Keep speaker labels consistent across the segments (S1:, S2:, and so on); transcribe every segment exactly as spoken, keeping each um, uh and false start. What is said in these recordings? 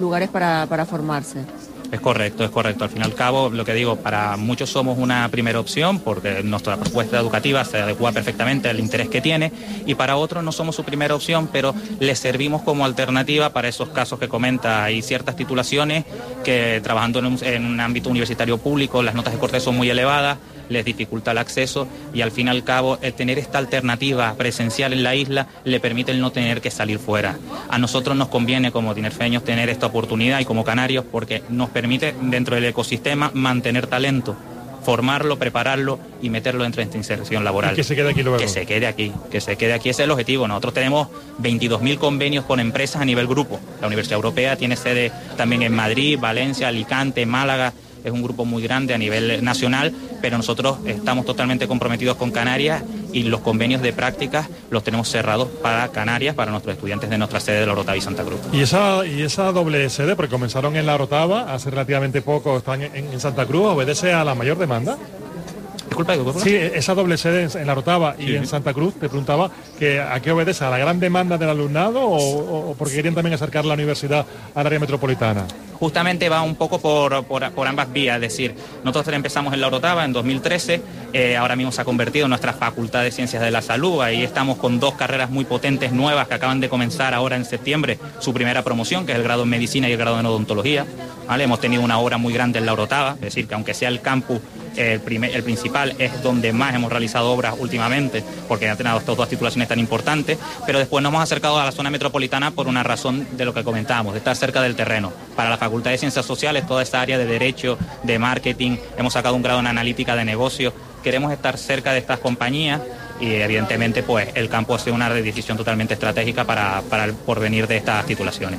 S1: lugares para, para formarse.
S2: Es correcto, es correcto. Al fin y al cabo, lo que digo, para muchos somos una primera opción porque nuestra propuesta educativa se adecua perfectamente al interés que tiene, y para otros no somos su primera opción, pero les servimos como alternativa para esos casos que comenta. Hay ciertas titulaciones que, trabajando en un, en un ámbito universitario público, las notas de corte son muy elevadas, les dificulta el acceso, y al fin y al cabo el tener esta alternativa presencial en la isla le permite el no tener que salir fuera. A nosotros nos conviene como tinerfeños tener esta oportunidad, y como canarios, porque nos permite dentro del ecosistema mantener talento, formarlo, prepararlo y meterlo dentro de esta inserción laboral.
S3: Y que se quede aquí luego.
S2: Que se quede aquí, que se quede aquí, ese es el objetivo. Nosotros tenemos veintidós mil convenios con empresas a nivel grupo. La Universidad Europea tiene sede también en Madrid, Valencia, Alicante, Málaga. Es un grupo muy grande a nivel nacional, pero nosotros estamos totalmente comprometidos con Canarias, y los convenios de prácticas los tenemos cerrados para Canarias, para nuestros estudiantes de nuestra sede de La Orotava y Santa Cruz.
S3: Y esa, y esa doble sede, porque comenzaron en La Orotava, hace relativamente poco están en, en Santa Cruz, ¿obedece a la mayor demanda?
S2: Disculpa, disculpa.
S3: Sí, esa doble sede en La Orotava y
S2: sí.
S3: en Santa Cruz, te preguntaba que a qué obedece, a la gran demanda del alumnado o, o porque querían también acercar la universidad al área metropolitana.
S2: Justamente va un poco por, por, por ambas vías, es decir, nosotros empezamos en La Orotava en dos mil trece, eh, ahora mismo se ha convertido en nuestra Facultad de Ciencias de la Salud, ahí estamos con dos carreras muy potentes nuevas que acaban de comenzar ahora en septiembre su primera promoción, que es el grado en Medicina y el grado en Odontología, ¿vale? Hemos tenido una obra muy grande en La Orotava, es decir, que aunque sea el campus El, primer, el principal, es donde más hemos realizado obras últimamente, porque han tenido estas dos titulaciones tan importantes, pero después nos hemos acercado a la zona metropolitana por una razón de lo que comentábamos, de estar cerca del terreno. Para la Facultad de Ciencias Sociales, toda esta área de Derecho, de Marketing, hemos sacado un grado en Analítica de Negocios, queremos estar cerca de estas compañías, y evidentemente pues el campo ha sido una decisión totalmente estratégica para, para el porvenir de estas titulaciones.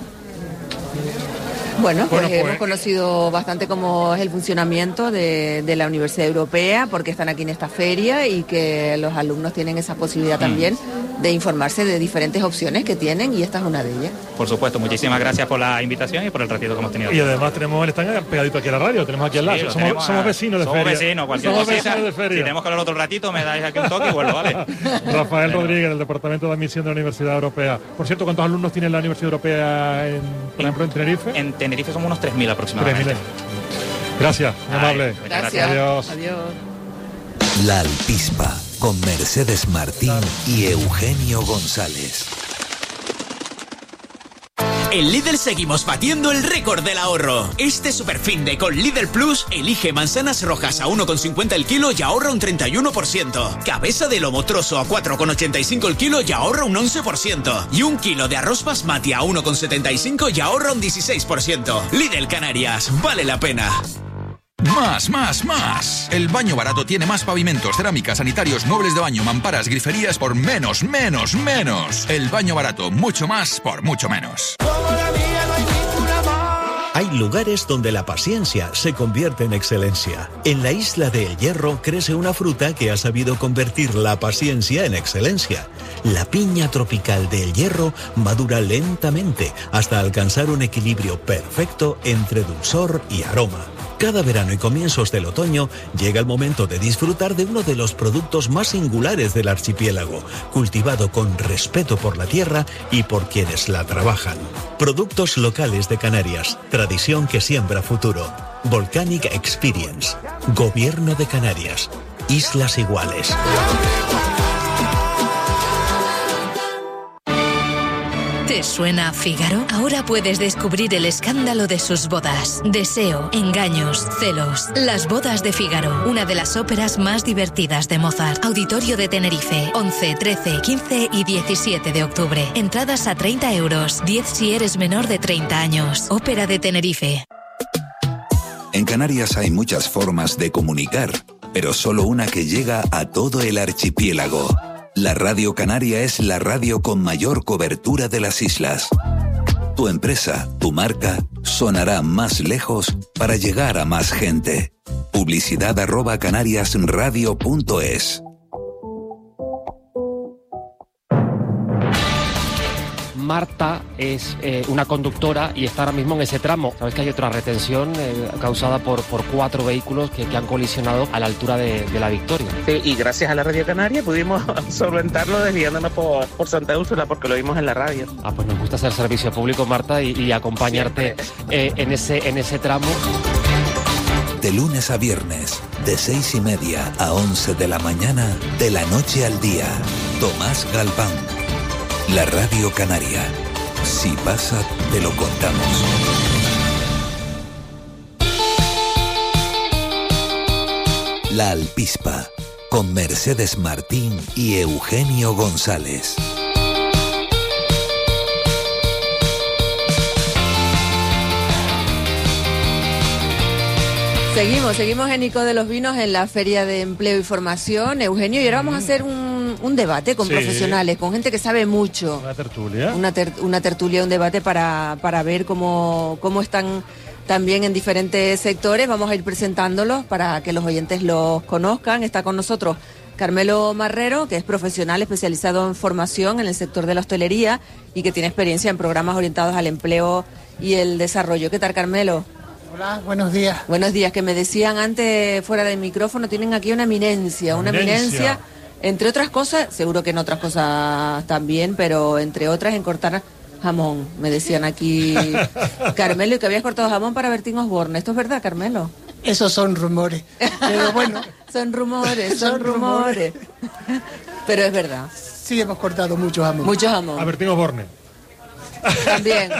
S1: Bueno, pues,
S3: bueno, pues
S1: hemos conocido bastante cómo es el funcionamiento de, de la Universidad Europea, porque están aquí en esta feria y que los alumnos tienen esa posibilidad mm. también de informarse de diferentes opciones que tienen, y esta es una de ellas.
S2: Por supuesto, muchísimas gracias por la invitación y por el ratito que hemos tenido.
S3: Y además tenemos el stand pegadito aquí a la radio, tenemos aquí al lado, sí, somos, tenemos, somos vecinos de
S2: somos
S3: feria.
S2: Vecinos, cualquier
S3: somos
S2: cosita,
S3: vecinos de feria.
S2: Si tenemos que hablar otro ratito, me dais aquí un toque y vuelvo, ¿vale?
S3: Rafael bueno. Rodríguez, del Departamento de Admisión de la Universidad Europea. Por cierto, ¿cuántos alumnos tiene la Universidad Europea, en, por
S2: en,
S3: ejemplo, en Tenerife?
S2: En Tenerife somos unos tres mil aproximadamente.
S3: tres mil. Gracias, muy amable.
S1: Gracias.
S3: Adiós.
S1: Adiós.
S4: La Alpispa, con Mercedes Martín y Eugenio González.
S5: En Lidl seguimos batiendo el récord del ahorro. Este superfin de con Lidl Plus, elige manzanas rojas a uno con cincuenta el kilo y ahorra un treinta y uno por ciento. Cabeza de lomo trozo a cuatro con ochenta y cinco el kilo y ahorra un once por ciento. Y un kilo de arroz basmati a uno con setenta y cinco y ahorra un dieciséis por ciento. Lidl Canarias, vale la pena.
S6: Más, más, más. El Baño Barato tiene más pavimentos, cerámicas, sanitarios, muebles de baño, mamparas, griferías por menos, menos, menos. El Baño Barato, mucho más por mucho menos.
S7: Hay lugares donde la paciencia se convierte en excelencia. En la isla de El Hierro crece una fruta que ha sabido convertir la paciencia en excelencia. La piña tropical de El Hierro madura lentamente hasta alcanzar un equilibrio perfecto entre dulzor y aroma. Cada verano y comienzos del otoño llega el momento de disfrutar de uno de los productos más singulares del archipiélago, cultivado con respeto por la tierra y por quienes la trabajan. Productos locales de Canarias, tradición que siembra futuro. Volcanic Experience, Gobierno de Canarias, Islas Iguales.
S8: ¿Te suena a Fígaro? Ahora puedes descubrir el escándalo de sus bodas. Deseo, engaños, celos. Las bodas de Fígaro, una de las óperas más divertidas de Mozart. Auditorio de Tenerife, once, trece, quince y diecisiete de octubre. Entradas a treinta euros, diez si eres menor de treinta años. Ópera de Tenerife.
S4: En Canarias hay muchas formas de comunicar, pero solo una que llega a todo el archipiélago. La Radio Canaria es la radio con mayor cobertura de las islas. Tu empresa, tu marca, sonará más lejos para llegar a más gente. Publicidad arroba canariasradio punto es.
S9: Marta es eh, una conductora y está ahora mismo en ese tramo. Sabes que hay otra retención eh, causada por, por cuatro vehículos que, que han colisionado a la altura de, de la Victoria.
S10: Sí, y gracias a la Radio Canaria pudimos solventarlo desviándonos por, por Santa Úrsula porque lo vimos en la radio.
S9: Ah, pues nos gusta hacer servicio público, Marta, y, y acompañarte eh, en, ese, en ese tramo.
S4: De lunes a viernes, de seis y media a once de la mañana, de la noche al día. Tomás Galván. La Radio Canaria. Si pasa, te lo contamos. La Alpispa, con Mercedes Martín y Eugenio González.
S1: Seguimos, seguimos en Ico de los Vinos en la Feria de Empleo y Formación, Eugenio, y ahora vamos a hacer un, un debate con sí. profesionales, con gente que sabe mucho.
S3: Una tertulia.
S1: Una, ter, una tertulia, un debate para, para ver cómo, cómo están también en diferentes sectores. Vamos a ir presentándolos para que los oyentes los conozcan. Está con nosotros Carmelo Marrero, que es profesional especializado en formación en el sector de la hostelería y que tiene experiencia en programas orientados al empleo y el desarrollo. ¿Qué tal, Carmelo?
S11: Hola, buenos días.
S1: Buenos días, que me decían antes fuera del micrófono, tienen aquí una eminencia, una eminencia, eminencia entre otras cosas, seguro que en otras cosas también, pero entre otras en cortar jamón, me decían aquí Carmelo, y que habías cortado jamón para Bertín Osborne. ¿Esto es verdad, Carmelo?
S11: Esos son rumores, pero bueno.
S1: son rumores, son, son rumores. rumores. Pero es verdad.
S11: Sí, hemos cortado mucho jamón.
S1: Mucho jamón.
S3: A Bertín Osborne.
S1: También.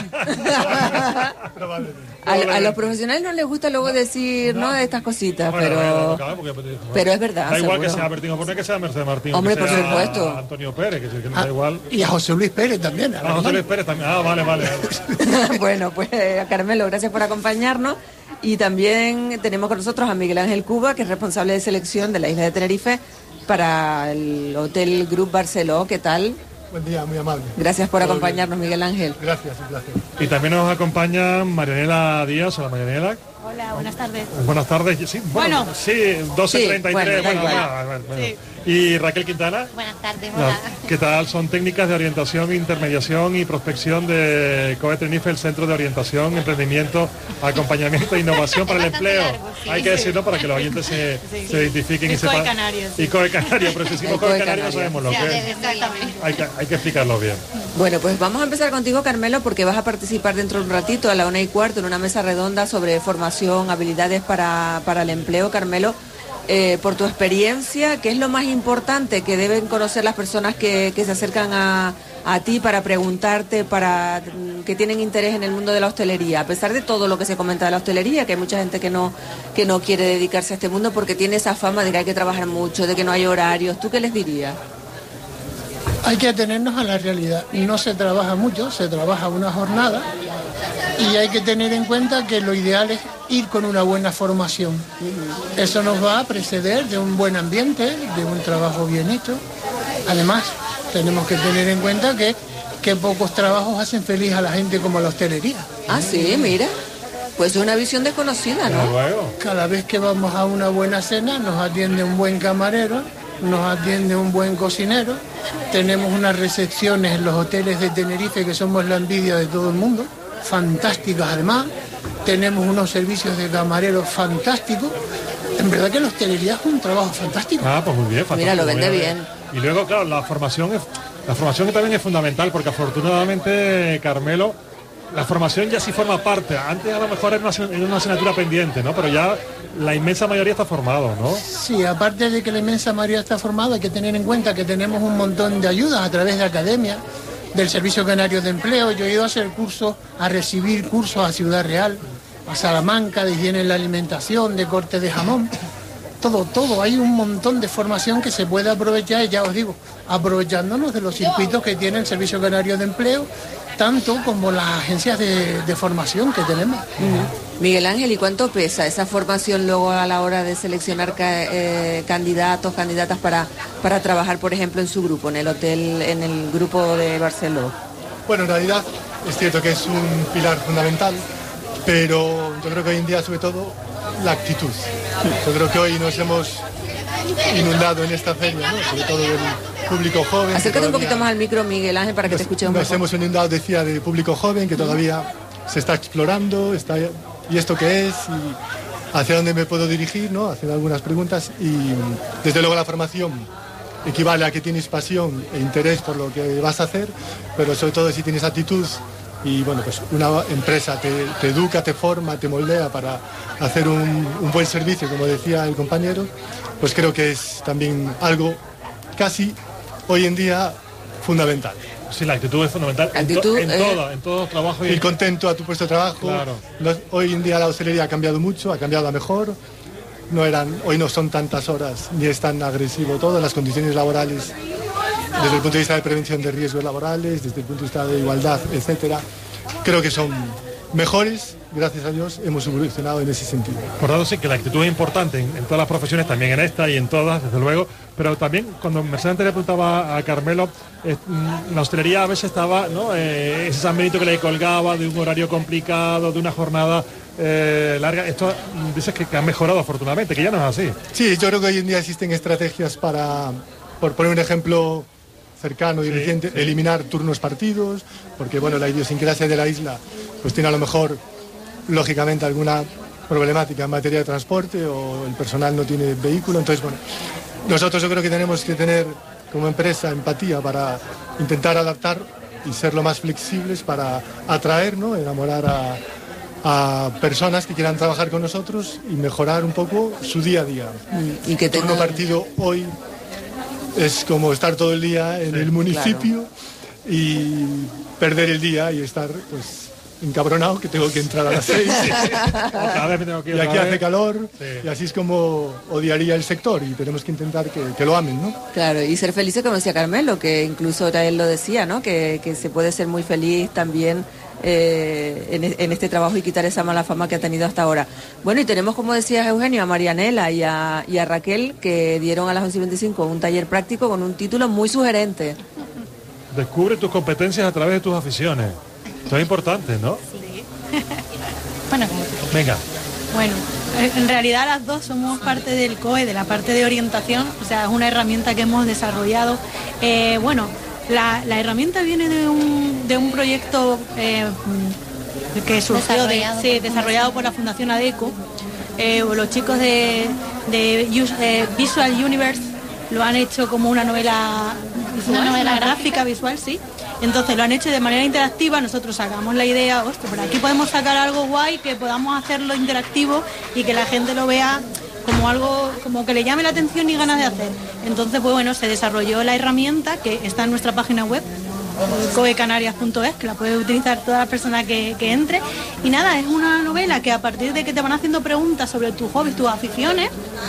S1: A, a los profesionales no les gusta luego decir no, no de estas cositas, bueno, pero claro, porque, bueno, pero es verdad.
S3: Da igual
S1: seguro.
S3: que sea Bertín Osborne que sea Mercedes Martín.
S1: Hombre,
S3: que
S1: por
S3: sea
S1: supuesto.
S3: Antonio Pérez, que, que no
S11: ah,
S3: da igual.
S11: Y a José Luis Pérez también.
S3: A, a José Luis Pérez también. Ah, vale, vale.
S1: vale. Bueno, pues a Carmelo, gracias por acompañarnos. Y también tenemos con nosotros a Miguel Ángel Cuba, que es responsable de selección de la isla de Tenerife para el Hotel Group Barceló. ¿Qué tal?
S12: Buen día, muy amable.
S1: Gracias por Todo acompañarnos, bien. Miguel Ángel.
S12: Gracias, un placer.
S3: Y también nos acompaña Marianela Díaz. Hola, Marianela.
S13: Hola, buenas tardes.
S3: Buenas tardes. Sí, bueno, bueno. sí doce treinta y tres. Sí, bueno, bueno, bueno, bueno. Sí. Y Raquel Quintana.
S13: Buenas tardes, hola.
S3: ¿Qué tal? Son técnicas de orientación, intermediación y prospección de COE Tenerife, el Centro de Orientación, Emprendimiento, Acompañamiento e Innovación para el Empleo. Largo, sí. Hay que decirlo para que los oyentes se, sí. se identifiquen
S13: y,
S3: y sepan.
S13: COE Canarias.
S3: Y COE Canarias, pero si decimos COE Canarias no sabemos lo que es.
S13: Exactamente.
S3: Hay que, hay que explicarlo bien.
S1: Bueno, pues vamos a empezar contigo, Carmelo, porque vas a participar dentro de un ratito a la una y cuarto en una mesa redonda sobre formación, habilidades para, para el empleo. Carmelo, Eh, por tu experiencia, ¿qué es lo más importante que deben conocer las personas que, que se acercan a, a ti para preguntarte, para que tienen interés en el mundo de la hostelería? A pesar de todo lo que se comenta de la hostelería, que hay mucha gente que no, que no quiere dedicarse a este mundo porque tiene esa fama de que hay que trabajar mucho, de que no hay horarios. ¿Tú qué les dirías?
S11: Hay que atenernos a la realidad. No se trabaja mucho, se trabaja una jornada y hay que tener en cuenta que lo ideal es ir con una buena formación. Eso nos va a preceder de un buen ambiente, de un trabajo bien hecho. Además, tenemos que tener en cuenta que, que pocos trabajos hacen feliz a la gente como la hostelería.
S1: Ah, sí, mira. Pues es una visión desconocida, ¿no?
S11: Cada vez que vamos a una buena cena nos atiende un buen camarero, nos atiende un buen cocinero. Tenemos unas recepciones en los hoteles de Tenerife que somos la envidia de todo el mundo, fantásticas además. Tenemos unos servicios de camareros fantásticos. En verdad que la hostelería es un trabajo fantástico.
S3: Ah, pues muy bien, fantástico.
S1: Mira, lo vende bien.
S3: bien. Y luego, claro, la formación es, la formación también es fundamental, porque afortunadamente, Carmelo, la formación ya sí forma parte. Antes a lo mejor era una, era una asignatura pendiente, ¿no? Pero ya la inmensa mayoría está formado, ¿no?
S11: Sí, aparte de que la inmensa mayoría está formada, hay que tener en cuenta que tenemos un montón de ayudas a través de academia, del Servicio Canario de Empleo. Yo he ido a hacer cursos, a recibir cursos a Ciudad Real, a Salamanca, de higiene en la alimentación, de corte de jamón. Todo, todo. Hay un montón de formación que se puede aprovechar, y ya os digo, aprovechándonos de los circuitos que tiene el Servicio Canario de Empleo, tanto como las agencias de, de formación que tenemos.
S1: Uh-huh. Miguel Ángel, ¿y cuánto pesa esa formación luego a la hora de seleccionar ca- eh, candidatos, candidatas para, para trabajar, por ejemplo, en su grupo, en el hotel, en el grupo de Barceló?
S12: Bueno, en realidad es cierto que es un pilar fundamental, pero yo creo que hoy en día, sobre todo, la actitud. Yo creo que hoy nos hemos inundado en esta feria, ¿no? Sobre todo del, público joven.
S1: Acércate un poquito más al micro, Miguel Ángel, para que
S12: nos,
S1: te escuchemos.
S12: Nos hemos inundado, decía, de público joven que todavía se está explorando, está, y esto qué es, y hacia dónde me puedo dirigir, ¿no? Haciendo algunas preguntas, y desde luego la formación equivale a que tienes pasión e interés por lo que vas a hacer, pero sobre todo si tienes actitud. Y bueno, pues una empresa te, te educa, te forma, te moldea para hacer un, un buen servicio, como decía el compañero, pues creo que es también algo casi hoy en día fundamental.
S3: Sí, la actitud es fundamental
S12: actitud,
S3: en, to, en
S12: eh,
S3: todo, en todo trabajo. Y
S12: ir contento a tu puesto de trabajo. Claro. Los, hoy en día la hostelería ha cambiado mucho, ha cambiado a mejor. No eran, hoy no son tantas horas ni es tan agresivo todo, las condiciones laborales, desde el punto de vista de prevención de riesgos laborales, desde el punto de vista de igualdad, etcétera, creo que son mejores. Gracias a Dios hemos evolucionado en ese sentido.
S3: Por tanto, sí, que la actitud es importante en, en todas las profesiones, también en esta y en todas, desde luego. Pero también, cuando Mercedes antes le preguntaba a Carmelo, eh, la hostelería a veces estaba, ¿no? Eh, ese San Benito que le colgaba de un horario complicado, de una jornada eh, larga. Esto dices que, que ha mejorado afortunadamente, que ya no es así.
S12: Sí, yo creo que hoy en día existen estrategias para, por poner un ejemplo cercano y sí, reciente, sí. eliminar turnos partidos, porque bueno, la idiosincrasia de la isla pues tiene a lo mejor lógicamente alguna problemática en materia de transporte o el personal no tiene vehículo, entonces bueno, nosotros yo creo que tenemos que tener como empresa empatía para intentar adaptar y ser lo más flexibles para atraer, ¿no? enamorar a, a personas que quieran trabajar con nosotros y mejorar un poco su día a día.
S1: Y que tenga...
S12: turno partido hoy es como estar todo el día en sí, el municipio, claro. y perder el día y estar pues encabronado que tengo que entrar a las seis
S3: otra vez me tengo que ir
S12: y aquí
S3: hace
S12: vez. calor, sí. y así es como odiaría el sector y tenemos que intentar que, que lo amen, ¿no?
S1: Claro, y ser felices, como decía Carmelo, que incluso ahora él lo decía, ¿no? Que, que se puede ser muy feliz también eh, en, en este trabajo y quitar esa mala fama que ha tenido hasta ahora. Bueno, y tenemos, como decías Eugenio, a Marianela y a, y a Raquel, que dieron a las once y veinticinco un taller práctico con un título muy sugerente.
S3: Descubre tus competencias a través de tus aficiones. Esto es importante, ¿no?
S13: Sí. Bueno, como...
S3: Venga.
S13: Bueno, en realidad las dos somos parte del C O E, de la parte de orientación, o sea, es una herramienta que hemos desarrollado. Eh, bueno, la, la herramienta viene de un, de un proyecto eh, que surgió desarrollado, de, sí, desarrollado por la Fundación ADECO. Eh, los chicos de, de, de Visual Universe lo han hecho como una novela visual, una novela gráfica visual, sí. Entonces lo han hecho de manera interactiva, nosotros sacamos la idea, hostia, por aquí podemos sacar algo guay, que podamos hacerlo interactivo y que la gente lo vea como algo, como que le llame la atención y ganas de hacer. Entonces, pues bueno, se desarrolló la herramienta que está en nuestra página web, coecanarias punto es, que la puede utilizar toda la persona que, que entre. Y nada, es una novela que a partir de que te van haciendo preguntas sobre tus hobbies, tus aficiones,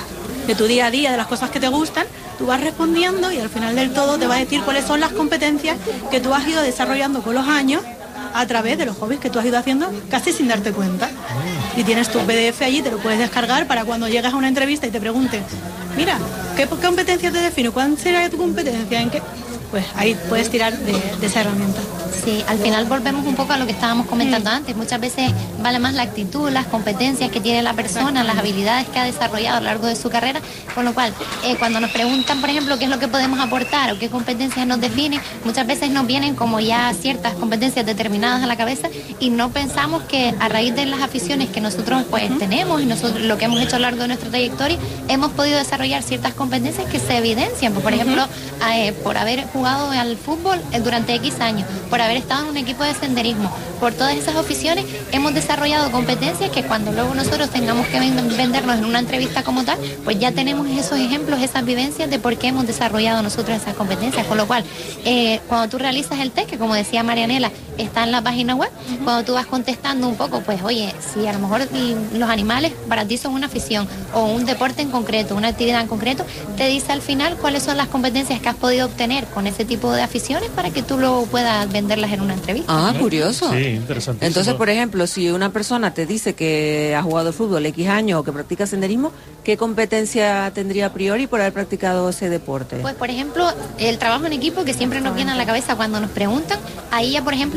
S13: de tu día a día, de las cosas que te gustan, tú vas respondiendo y al final del todo te va a decir cuáles son las competencias que tú has ido desarrollando con los años a través de los hobbies que tú has ido haciendo casi sin darte cuenta. Y tienes tu P D F allí, te lo puedes descargar para cuando llegas a una entrevista y te pregunten, mira, ¿qué competencia te defino? ¿Cuál será tu competencia? ¿En qué? Pues ahí puedes tirar de, de esa herramienta.
S14: Sí, al final volvemos un poco a lo que estábamos comentando mm. antes. Muchas veces vale más la actitud, las competencias que tiene la persona, las habilidades que ha desarrollado a lo largo de su carrera. Con lo cual, eh, cuando nos preguntan, por ejemplo, qué es lo que podemos aportar o qué competencias nos definen, muchas veces nos vienen como ya ciertas competencias determinadas a la cabeza y no pensamos que a raíz de las aficiones que nosotros pues uh-huh. tenemos y nosotros lo que hemos hecho a lo largo de nuestra trayectoria, hemos podido desarrollar ciertas competencias que se evidencian. Pues, por ejemplo, uh-huh. eh, por haber jugado al fútbol eh, durante X años, por haber estado en un equipo de senderismo, por todas esas aficiones hemos desarrollado competencias que cuando luego nosotros tengamos que vendernos en una entrevista como tal, pues ya tenemos esos ejemplos, esas vivencias de por qué hemos desarrollado nosotros esas competencias. Con lo cual, eh, cuando tú realizas el test, que como decía Marianela, está en la página web, uh-huh. cuando tú vas contestando un poco, pues oye, si a lo mejor los animales para ti son una afición o un deporte en concreto, una actividad en concreto, te dice al final cuáles son las competencias que has podido obtener con ese tipo de aficiones para que tú luego puedas venderlas en una entrevista.
S1: Ah, curioso.
S3: Sí, interesante.
S1: Entonces, por ejemplo, si una persona te dice que ha jugado fútbol X años o que practica senderismo, ¿qué competencia tendría a priori por haber practicado ese deporte?
S14: Pues, por ejemplo, el trabajo en equipo, que siempre nos viene a la cabeza cuando nos preguntan, ahí ya, por ejemplo,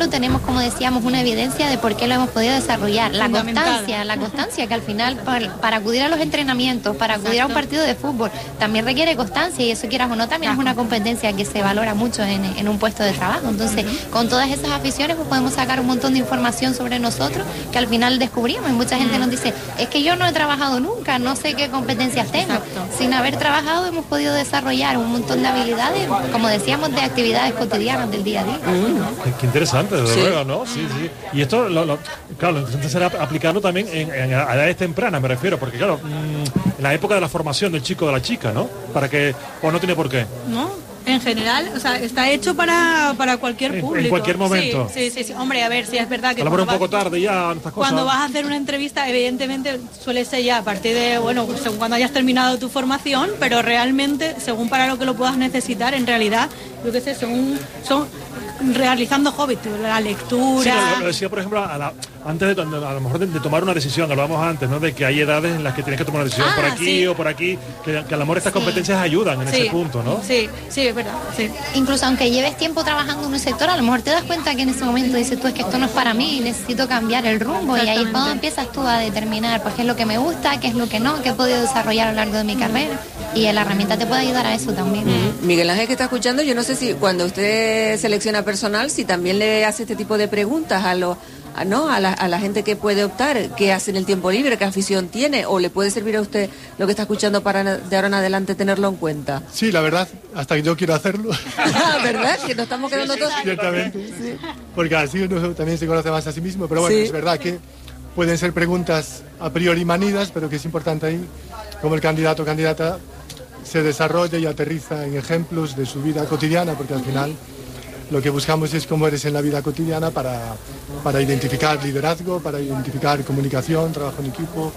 S14: ejemplo, tenemos, como decíamos, una evidencia de por qué lo hemos podido desarrollar. La constancia, la constancia que al final, para, para acudir a los entrenamientos, para acudir a un partido de fútbol, también requiere constancia, y eso, quieras o no, también es una competencia que se valora mucho en, en un puesto de trabajo. Entonces, con todas esas aficiones, pues podemos sacar un montón de información sobre nosotros que al final descubrimos. Y mucha gente nos dice, es que yo no he trabajado nunca, no sé qué competencias tengo. Exacto. Sin haber trabajado hemos podido desarrollar un montón de habilidades, como decíamos, de actividades cotidianas del día a día.
S3: Mm. Qué interesante, desde
S14: Sí.
S3: luego, ¿no? Sí, sí. Y esto, lo, lo, claro, lo interesante será aplicarlo también en, en a edades tempranas, me refiero, porque claro, mmm, en la época de la formación del chico o de la chica, ¿no? Para que, o no tiene por qué.
S13: ¿No? En general, o sea, está hecho para, para cualquier
S3: En- en
S13: público.
S3: cualquier momento.
S13: Sí, sí, sí, sí. Hombre, a ver, si es verdad que
S3: A lo mejor un
S13: cuando
S3: poco
S13: vas-
S3: tarde ya, estas cosas.
S13: Cuando vas a hacer una entrevista, evidentemente suele ser ya a partir de, bueno, según cuando hayas terminado tu formación, pero realmente, según para lo que lo puedas necesitar, en realidad, yo qué sé, según son realizando hobbies, la lectura.
S3: Sí, lo, lo decía, por ejemplo, a la- antes de, a lo mejor de, de tomar una decisión, hablábamos antes, ¿no? De que hay edades en las que tienes que tomar una decisión
S13: Ah,
S3: por aquí
S13: sí.
S3: o por aquí, que, que a lo mejor estas competencias ayudan en
S14: Sí.
S3: ese punto, ¿no?
S13: Sí, sí, es verdad. Sí.
S14: Incluso aunque lleves tiempo trabajando en un sector, a lo mejor te das cuenta que en ese momento dices tú, es que esto no es para mí, necesito cambiar el rumbo, y ahí es cuando empiezas tú a determinar pues qué es lo que me gusta, qué es lo que no, qué he podido desarrollar a lo largo de mi carrera, y la herramienta te puede ayudar a eso también.
S1: Miguel Ángel, que está escuchando, yo no sé si cuando usted selecciona personal, si también le hace este tipo de preguntas a los a, ¿no? a, la, a la gente que puede optar, qué hace en el tiempo libre, qué afición tiene, o le puede servir a usted lo que está escuchando para de ahora en adelante tenerlo en cuenta.
S12: Sí, la verdad, hasta que yo quiero hacerlo.
S1: ¿Verdad? Que nos estamos quedando todos.
S12: Ciertamente. Porque así uno también se conoce más a sí mismo. Pero bueno,
S1: Sí.
S12: es verdad que pueden ser preguntas a priori manidas, pero que es importante ahí, como el candidato o candidata se desarrolla y aterriza en ejemplos de su vida cotidiana, porque al final lo que buscamos es cómo eres en la vida cotidiana para, para identificar liderazgo, para identificar comunicación, trabajo en equipo,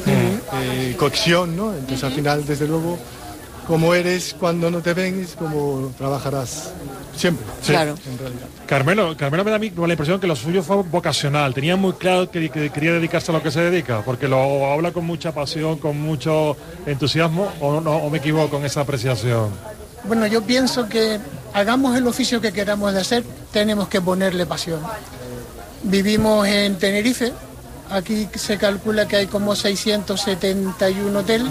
S12: eh, cohesión, ¿no? Entonces al final, desde luego, cómo eres cuando no te ven es como trabajarás siempre.
S3: Sí. Claro.
S12: En realidad.
S3: Carmelo, Carmelo me da a mí la impresión que lo suyo fue vocacional. Tenía muy claro que, que quería dedicarse a lo que se dedica, porque lo habla con mucha pasión, con mucho entusiasmo, o, no, o me equivoco en esa apreciación.
S11: Bueno, yo pienso que hagamos el oficio que queramos de hacer, tenemos que ponerle pasión. Vivimos en Tenerife, aquí se calcula que hay como seiscientos setenta y uno hoteles,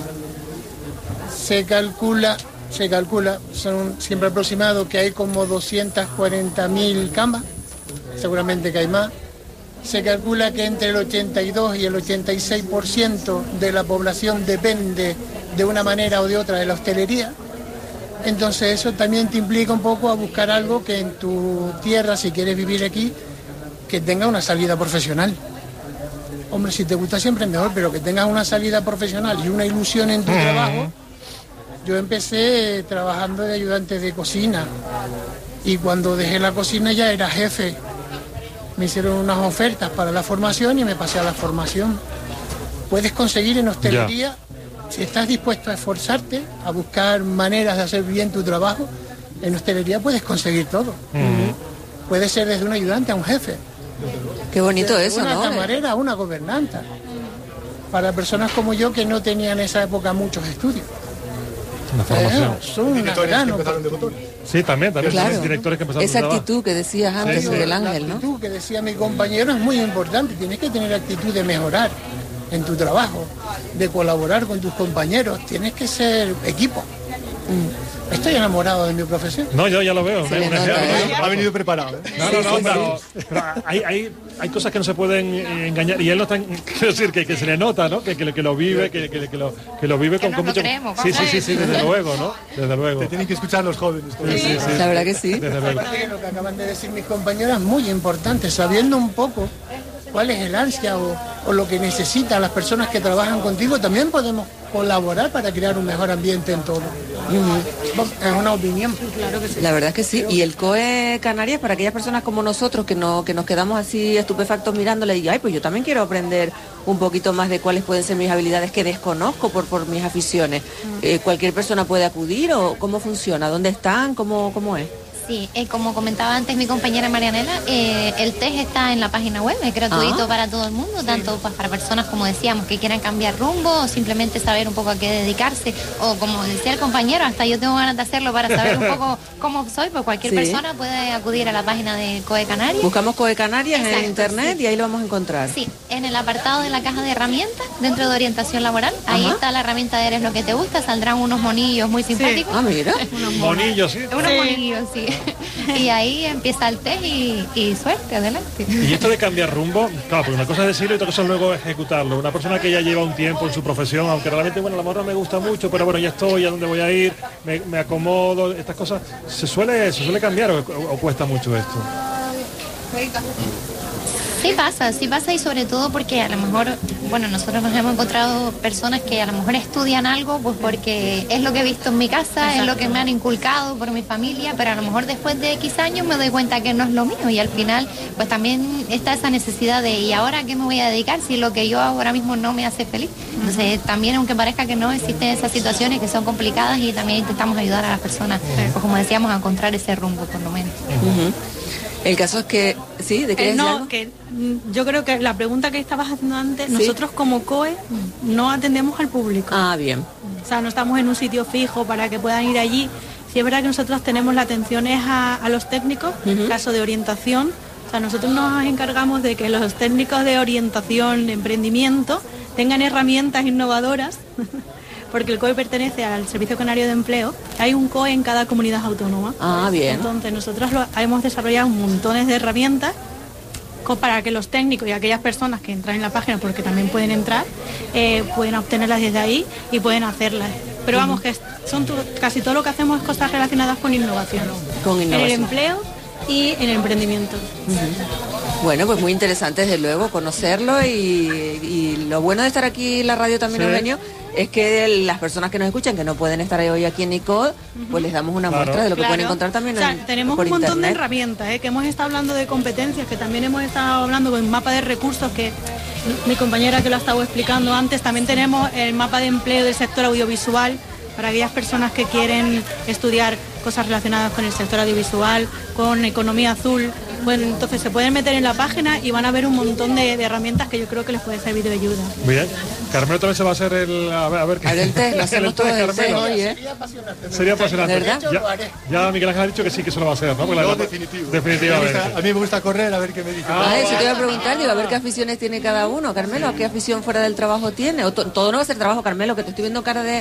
S11: se calcula, se calcula, son siempre aproximados, que hay como doscientas cuarenta mil camas, seguramente que hay más. Se calcula que entre el ochenta y dos y el ochenta y seis por ciento de la población depende de una manera o de otra de la hostelería. Entonces eso también te implica un poco a buscar algo que en tu tierra, si quieres vivir aquí, que tenga una salida profesional. Hombre, si te gusta siempre mejor, pero que tengas una salida profesional y una ilusión en tu trabajo. Yo empecé trabajando de ayudante de cocina y cuando dejé la cocina ya era jefe. Me hicieron unas ofertas para la formación y me pasé a la formación. Puedes conseguir en hostelería, si estás dispuesto a esforzarte, a buscar maneras de hacer bien tu trabajo, en hostelería puedes conseguir todo. Puede ser desde un ayudante a un jefe.
S1: Qué bonito
S11: Desde
S1: eso,
S11: una
S1: ¿no?
S11: camarera a una gobernanta. Para personas como yo que no tenían en esa época muchos estudios.
S3: Una formación.
S11: Eh, son unas ganas.
S3: Sí, también, también
S11: Claro.
S3: tienes directores que empezaron
S1: Esa
S3: a trabajar.
S1: actitud que decías antes,
S11: Sí,
S1: Miguel
S11: la
S1: Ángel, ¿no?
S11: actitud que decía mi compañero es muy importante. Tienes que tener actitud de mejorar en tu trabajo, de colaborar con tus compañeros. Tienes que ser equipo. Mm. Estoy enamorado de mi profesión.
S3: No, yo ya lo veo.
S11: Se
S3: un
S11: le nota,
S3: ejemplo.
S11: ¿eh?
S12: Ha venido preparado. ¿eh?
S3: No, no, no, pero, pero hay, hay, hay cosas que no se pueden eh, engañar y él no está, quiero decir, que, que se le nota, ¿no? Que, que, que lo vive, que, que, que, lo, que lo vive con,
S14: nos
S3: con
S14: lo
S3: mucho...
S14: creemos,
S3: Sí,
S14: vamos
S3: sí,
S14: a
S3: sí,
S14: ver.
S3: sí, desde luego, ¿no? Desde luego.
S12: Te tienen que escuchar los jóvenes.
S3: Sí, sí, sí.
S1: La verdad que sí.
S3: Desde luego.
S11: Lo que acaban de decir mis compañeros es muy importante, sabiendo un poco cuál es el ansia o, o lo que necesitan las personas que trabajan contigo, también podemos colaborar para crear un mejor ambiente en todo. Es una opinión. Claro que sí.
S1: La verdad es que sí. Y el C O E Canarias, para aquellas personas como nosotros que no que nos quedamos así estupefactos mirándole y ay, pues yo también quiero aprender un poquito más de cuáles pueden ser mis habilidades que desconozco por, por mis aficiones. Eh, ¿Cualquier persona puede acudir o cómo funciona? ¿Dónde están? ¿Cómo, cómo es?
S14: Sí, eh, como comentaba antes mi compañera Marianela, eh, el test está en la página web, es gratuito ah. para todo el mundo, sí. tanto pues, para personas, como decíamos, que quieran cambiar rumbo o simplemente saber un poco a qué dedicarse, o como decía el compañero, hasta yo tengo ganas de hacerlo para saber un poco cómo soy, pues cualquier sí. persona puede acudir a la página de COE Canarias.
S1: Buscamos COE Canarias Exacto, en internet
S14: sí.
S1: y ahí lo vamos a encontrar.
S14: Sí, en el apartado de la caja de herramientas, dentro de orientación laboral, Ajá. ahí está la herramienta de Eres lo que te gusta, saldrán unos monillos muy simpáticos.
S1: Sí. Ah, mira.
S3: unos monillos, sí.
S14: Unos sí. monillos, sí. Y ahí empieza el test y, y suerte, adelante.
S3: Y esto de cambiar rumbo, claro, porque una cosa es decirlo y otra cosa es luego ejecutarlo. Una persona que ya lleva un tiempo en su profesión, aunque realmente, bueno, a lo mejor no me gusta mucho, pero bueno, ya estoy, a dónde voy a ir, me, me acomodo, estas cosas, ¿se suele, se suele cambiar o, o, o cuesta mucho esto?
S14: Sí pasa, sí pasa y sobre todo porque a lo mejor, bueno, nosotros nos hemos encontrado personas que a lo mejor estudian algo pues porque es lo que he visto en mi casa, Exacto. es lo que me han inculcado por mi familia, pero a lo mejor después de X años me doy cuenta que no es lo mío y al final pues también está esa necesidad de ¿y ahora qué me voy a dedicar si lo que yo hago ahora mismo no me hace feliz? Entonces también, aunque parezca que no, existen esas situaciones que son complicadas y también intentamos ayudar a las personas, pues como decíamos, a encontrar ese rumbo por lo menos.
S1: Uh-huh. El caso es que, ¿sí? ¿De qué
S13: eh,
S1: es
S13: No,
S1: algo?
S13: que yo creo que la pregunta que estabas haciendo antes, ¿Sí? nosotros como COE no atendemos al público.
S1: Ah, bien.
S13: O sea, no estamos en un sitio fijo para que puedan ir allí. Sí es verdad que nosotros tenemos la atención es a, a los técnicos, uh-huh. caso de orientación. O sea, nosotros nos encargamos de que los técnicos de orientación, de emprendimiento, tengan herramientas innovadoras. Porque el COE pertenece al Servicio Canario de Empleo, hay un COE en cada comunidad autónoma.
S1: Ah, bien.
S13: Entonces nosotros lo, hemos desarrollado montones de herramientas para que los técnicos y aquellas personas que entran en la página, porque también pueden entrar, eh, pueden obtenerlas desde ahí y pueden hacerlas. Pero vamos, que son tu, casi todo lo que hacemos es cosas relacionadas con innovación.
S1: Con innovación.
S13: En el empleo y en el emprendimiento.
S1: Uh-huh. Bueno, pues muy interesante desde luego conocerlo y, y lo bueno de estar aquí en la radio también, sí. Eugenio, es que las personas que nos escuchan, que no pueden estar hoy aquí en ICOD, uh-huh. pues les damos una claro. muestra de lo que
S13: claro.
S1: pueden encontrar también.
S13: O sea,
S1: en,
S13: tenemos
S1: por
S13: un montón
S1: internet.
S13: de herramientas, ¿eh? que hemos estado hablando de competencias, que también hemos estado hablando con el mapa de recursos, que mi compañera que lo ha estado explicando antes, también tenemos el mapa de empleo del sector audiovisual, para aquellas personas que quieren estudiar cosas relacionadas con el sector audiovisual, con economía azul. Bueno, entonces se pueden meter en la página y van a ver un montón de, de herramientas que yo creo que les puede servir de ayuda.
S3: Bien, Carmelo también se va a hacer el... A ver, a ver,
S1: el test, lo hacemos todo el test hoy, ¿eh?
S3: Sería apasionante. Sería apasionante.
S1: ¿Verdad?
S3: Ya, ya Miguel Ángel ha dicho que sí, que eso lo va a hacer, ¿no? Porque
S12: no,
S3: la,
S12: definitivo.
S3: Definitivamente.
S12: A mí me gusta correr, a ver qué me dice.
S1: Ah, ah, eso te iba a preguntar, digo, a ver qué aficiones tiene cada uno. Carmelo, ¿qué afición fuera del trabajo tiene? O to, todo no va a ser trabajo, Carmelo, que te estoy viendo cara de...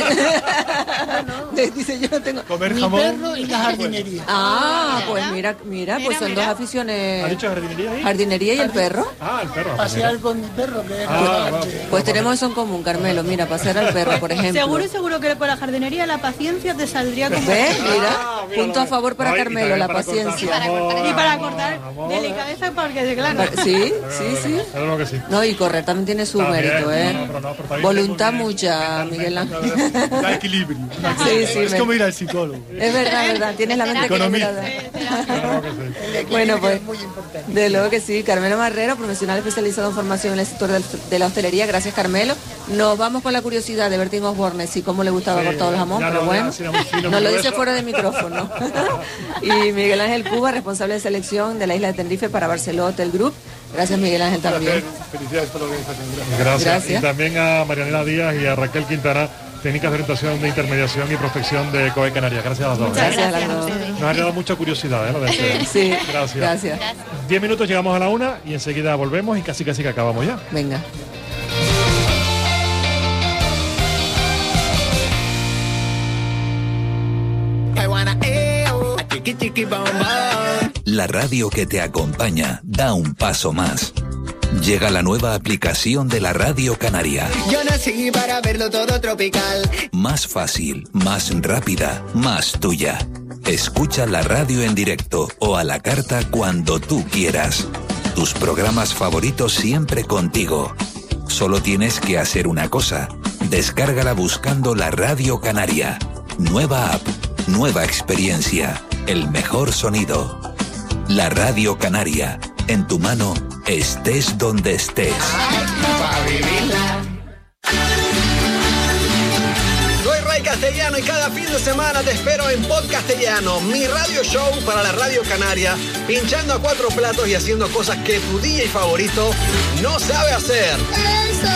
S1: de, de dice, yo no tengo...
S12: Comer
S11: Mi
S12: jamón.
S11: perro y la jardinería.
S1: Ah, pues mira, mira, pues son dos aficiones...
S3: ¿Ha dicho jardinería ahí?
S1: ¿Jardinería y el perro?
S3: Ah, el perro.
S11: Pasear con mi perro, que es
S3: Ah, va,
S1: Pues tenemos eso en común, Carmelo, mira, pasear al perro, por ejemplo.
S13: Seguro y seguro que con la jardinería la paciencia te saldría como...
S1: ¿Ves? Mira,
S3: Ah, mira,
S1: punto a favor para
S3: no, y
S1: Carmelo,
S3: también
S1: la
S3: para
S1: paciencia.
S3: cortar jamón,
S13: Y para cortar
S3: jamón.
S13: delicadeza porque, claro...
S1: Sí, sí, sí.
S3: Claro que sí.
S1: No, y correr también tiene su
S3: También,
S1: mérito, ¿eh?
S3: no, pero no, pero también
S1: Voluntad
S3: muy bien,
S1: mucha, Miguel Ángel.
S12: Da equilibrio.
S1: Sí, sí,
S12: Es
S1: me-
S12: como ir al psicólogo.
S1: Es verdad, es verdad, tienes la mente
S12: Economista.
S1: equilibrada.
S3: Claro que sí.
S1: Bueno, pues,
S11: es muy importante.
S1: de luego que sí, Carmelo Marrero, profesional especializado en formación en el sector del- de la hostelería. Gracias, Carmelo. Nos vamos con la curiosidad de Bertín Osborne, sí, cómo le gustaba
S3: Sí,
S1: cortado el jamón,
S3: ya
S1: pero
S3: no,
S1: bueno,
S3: ya, sí, era muy fino,
S1: nos
S3: muy
S1: lo dice
S3: grueso.
S1: fuera de micrófono. Y Miguel Ángel Cuba, responsable de selección de la isla de Tenerife para Barceló Hotel Group. Gracias, Miguel Ángel, también.
S12: Felicidades por la organización. Gracias.
S3: Gracias.
S1: Gracias.
S3: Y también a Marianela Díaz y a Raquel Quintana, técnicas de orientación de intermediación y prospección de COE Canarias. Gracias a las dos.
S13: Muchas
S1: Gracias a
S13: gracias.
S1: las dos.
S3: Nos ha dado mucha curiosidad, ¿eh? Lo de este.
S1: Sí,
S3: Gracias.
S1: gracias.
S3: Diez minutos llegamos a la una y enseguida volvemos y casi casi que acabamos ya.
S1: Venga.
S4: La radio que te acompaña da un paso más. Llega la nueva aplicación de la Radio Canaria.
S15: Yo nací para verlo todo tropical.
S4: Más fácil, más rápida, más tuya. Escucha la radio en directo o a la carta cuando tú quieras. Tus programas favoritos siempre contigo. Solo tienes que hacer una cosa. Descárgala buscando la Radio Canaria. Nueva app, nueva experiencia, el mejor sonido. La Radio Canaria, en tu mano, estés donde estés.
S15: Soy Ray Castellano.
S16: castellano y cada fin de semana te espero en Podcastellano, mi radio show para la Radio Canaria, pinchando a cuatro platos y haciendo cosas que tu D J favorito no sabe hacer.